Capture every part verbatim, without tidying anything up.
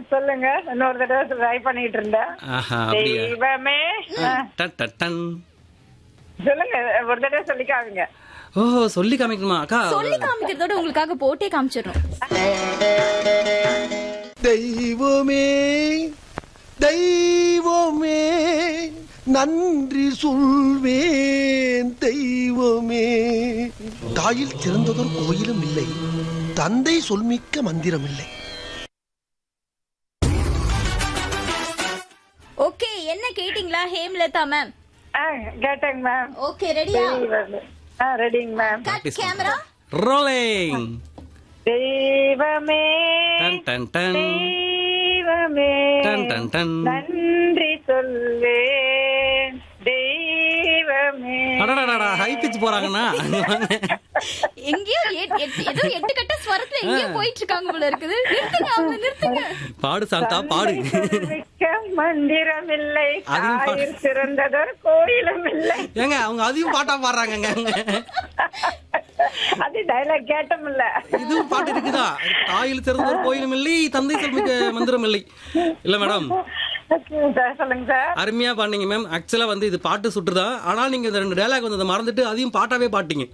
சொல்லுங்க. இன்னொரு தடவை ட்ரை பண்ணிட்டு இருந்தேன். ஆஹா, அப்படியா? தெய்வமே ஆ, டன், டன், டன். சொல்லுங்க. ஒரு தடவை சொல்லிக்காதீங்க. ஓ, சொல்லி காமிக்கணுமா அக்கா? சொல்லி காமிக்கிறதோட உங்களுக்காக போட்டே காமிச்சிடணும். தெய்வமே தெய்வமே நன்றி சொல்வேன் தெய்வமே. தாயில் சிறந்ததொரு கோயிலும் இல்லை, தந்தை சொல்மிக்க மந்திரம் இல்லை. ஓகே, என்ன கேட்டிங்களா ஹேம்லதா மேம்? ஆ, கேட்டேங்க மேம். ஓகே, ரெடியா? ஆ, ரெடிங்க மேம். Cut camera rolling. தெய்வமே டன், டன், டன். தெய்வமே டன், டன், டன். நன்றி சொல்வேன் தெய்வமே. அடடடடா, ஹை பிட்ச் போறாங்கண்ணா. எங்கேயோ எட்- எட்- ஏதோ எட்டு கட்ட ஸ்வரத்துல எங்கேயோ போயிட்டு இருக்காங்க போல இருக்குது. நிறுத்துங்க, அவங்க நிறுத்துங்க. பாடு சாந்தா, பாடு. மிக்க மந்திரம் இல்லை, அதையும் பா- தாயிற் சிறந்ததொரு கோயிலும் இல்லை. ஏங்க அவங்க அதையும் பாட்டா பாடுறாங்கங்க. அது டைலாக் கேட்டோம்ல. இதுவும் பாட்டு இருக்குதா? தாயில் சிறந்த ஒரு கோயிலும் இல்லை, தந்தை சொல்மிக்க மந்திரம் இல்லை. இல்ல மேடம், Okay, sir, சொல்லுங்க சார். அருமையா பாடுனீங்க மேம். ஆக்சுவலா வந்து இது பாட்டு சுட்டுதான். ஆனா நீங்க இந்த ரெண்டு டயலாக் வந்து அதை மறந்துட்டு அதையும் பாட்டாவே பாட்டீங்க.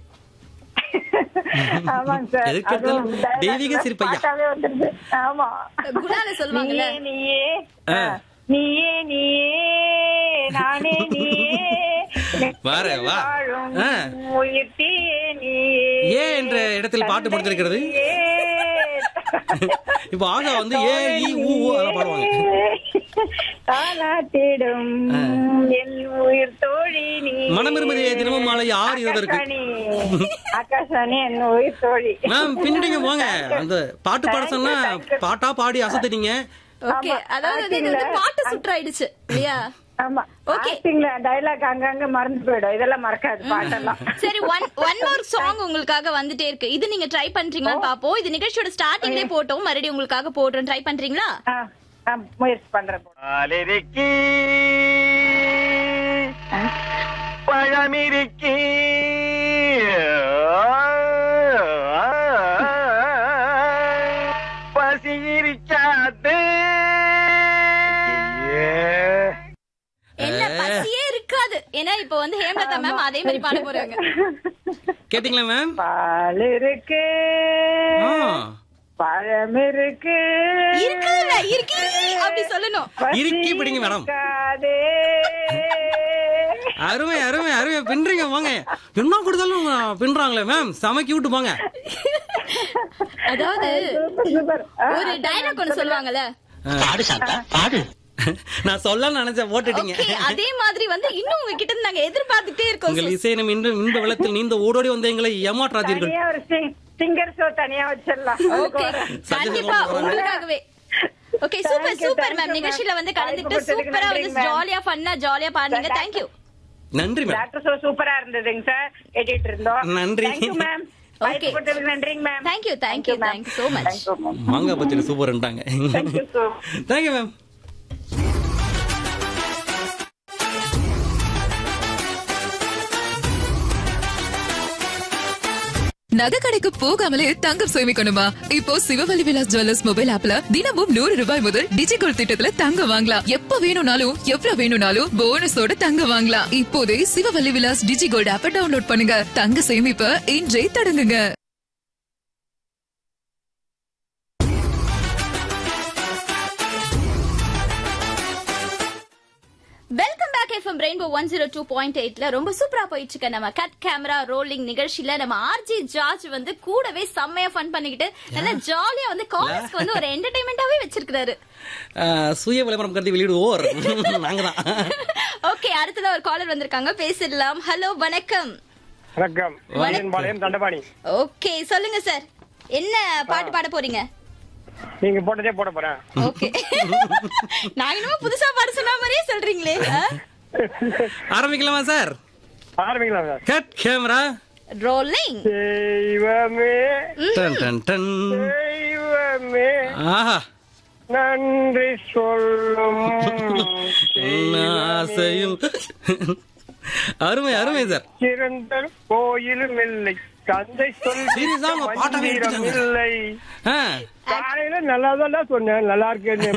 ஆமாங்க சார். எதுக்கு எடுத்தாலும் அதுவும் dialogue தெய்வீக சிரிப்பையா. பாட்டாவே வந்துருது. ஆமா. குணால சொல்லுவாங்கல்ல, நீயே நீயே ஆ. நீயே நீயே நானே நீயே வார, வா. வாழும் ஆ. உயிர் தீயே நீயே. ஏ என்ற இடத்தில் பாட்டு முடித்திருக்கிறது. நீயே. இப்போ ஆகா வந்து ஏ இ ஊ ஊ அதெல்லாம் பாடுவாங்க. தாலாட்டிடும் என் உயிர் தோழி நீ. மனமிருமதியே தினமும் மாலை ஆறு இருபது இருக்கு. ஆகாஷாணி, ஆகாஷாணி என் உயிர் தோழி. மேம் பின்னிட்டீங்க போங்க. அந்த பாட்டு பாட சொன்னா பாட்டா பாடி அசத்துட்டீங்க. ஓகே, அதாவது வந்து இது வந்து பாட்டு சுற்றாயிடுச்சு இல்லையா? ஆமா. Okay. ஆக்டிங்ல டயலாக் அங்கங்க மறந்து போயிடும். இதெல்லாம் மறக்காது பாட்டெல்லாம். சரி, ஒன் ஒன் மோர் சாங் உங்களுக்காக வந்துட்டே இருக்கு. இது நீங்க ட்ரை பண்றீங்களான்னு பாப்போம். இது நிகழ்ச்சியோட ஸ்டார்டிங்லயே போட்டோம், மறுபடியும் உங்களுக்காக போடுறோம். ட்ரை பண்றீங்களா? ஆ, ஆ, முயற்சி பண்றேன். பாலிருக்கி பழமிருக்கி பசி இருக்காது. என்ன பசியே இருக்காது. ஏன்னா இப்ப வந்து ஹேமலதா மேம் அதே மாதிரி பாட போறாங்க. கேட்டீங்களா மேம்? பால் இருக்கு, ஆ. பழம் இருக்கு, இருக்குல்ல, இருக்கு அப்படி சொல்லணும். பசி இறுக்கி பிடிங்க மேடம். இருக்காதே. அருமை அருமை அருமை பின்றீங்க போங்க. என்ன கொடுத்தாலும் பின்றாங்களே மேம், சமைக்கி விட்டு போங்க. அதாவது சூப்பர், சூப்பர். ஆ, ஒரு டயலாக் ஒன்னு சொல்லுவாங்கல்ல. பாடு சாந்தா பாடு. நான் சொல்ல நினைச்சேன், போட்டுட்டீங்க. ஓகே, அதே மாதிரி வந்து இன்னும் உங்ககிட்ட இருந்து நாங்க எதிர்பார்த்துட்டே இருக்கோம். உங்கள் இசையினம் இன்று இன்ப வெள்ளத்தில் நீந்த ஓடோடி வந்த எங்களை ஏமாற்றாதீர்கள். தனியா ஒரு சிங்கர் ஷோ தனியா வச்சிடலாம். ஓகே, கண்டிப்பா உங்களுக்காகவே. Okay, super Thank you, super thank ma'am. you, நிகழ்ச்சியில ma'am. வந்து கலந்துக்கிட்டு வாய்ப்பு கொடுத்ததுக்கு சூப்பரா வந்து நன்றி, ma'am. ஜாலியா ஃபன்னா ஜாலியா பாடுனீங்க. Thank- thank you. நன்றி மேம். டாக்டர் ஷோ சூப்பரா இருந்ததுங்க சார். எடிட் இருந்தோம். நன்றி. Thank you ma'am. Okay. வாய்ப்பு கொடுத்ததுக்கு நன்றிங்க ma'am. Thank you thank you thank you so much. Thank you ma'am. மாங்காய் பச்சடி சூப்பர்ன்ட்டாங்க. Thank you so thank you ma'am. நகை கடைக்கு போகாமலே தங்கம் சேமிக்கணுமா? இப்போ சிவவழி விலாஸ் ஜுவல்லர்ஸ் மொபைல் ஆப்ல தினமும் நூறு ரூபாய் முதல் டிஜிகோல்ட் திட்டத்துல தங்கம் வாங்கலாம். எப்ப வேணும்னாலும் எவ்வளவு வேணும்னாலும் போனஸோட தங்கம் வாங்கலாம். இப்போதே சிவவழி விலாஸ் டிஜிகோல்ட் ஆப்பை டவுன்லோட் பண்ணுங்க. தங்க சேமிப்ப இன்றே தொடங்குங்க. Welcome back FM rainbow one zero two point எயிட்ல ரொம்ப சூப்பரா போயிட்டு இருக்க நம்ம கட் கேமரா ரோலிங் நிகழ்ச்சியில நம்ம ஆர்ஜி ஜார்ஜ் வந்து கூடவே செம்மையா ஃபன் பண்ணிக்கிட்டு நல்லா ஜாலியா வந்து காலேஜ்க்கு வந்து ஒரு என்டர்டைன்மெண்டாவே வச்சிருக்காரு. சுய விளம்பரம் கருதி வெளியிடுவோர் நாங்க தான். ஓகே, அடுத்ததா ஒரு காலர் வந்திருக்காங்க, பேசிடலாம். ஹலோ, வணக்கம். வணக்கம். பாளையம் பாளையம் தண்டபாணி. ஓகே, சொல்லுங்க சார், என்ன பாட்டு பாட போறீங்க? நீங்க போட்டதே போட போறேன். ஓகே, நான் இன்னும் புதுசா பாட சொன்ன மாதிரியே சொல்றீங்களே. ஆரம்பிக்கலாமா சார்? ஆரம்பிக்கலாம் சார். Cut camera rolling. தெய்வமே டன் டன் டன். தெய்வமே ஆஹா, நன்றி சொல்லும் ஆசையும். அருமை அருமை சார். சிறந்த கோயிலும் இல்லை, தந்தை Serious ஆ உங்க பாட்டாவே சொல்லும் எடுத்துட்டாங்க. இல்லை. ஆ காலையில நல்லா தான் சொன்னேன், நல்லா இருக்கேன்னு.